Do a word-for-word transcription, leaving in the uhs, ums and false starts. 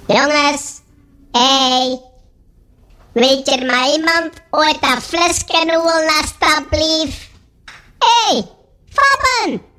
Jongens, hé. Hey. Weet er maar iemand ooit dat flesje holen, alstublieft? Hé, hey, Fabben!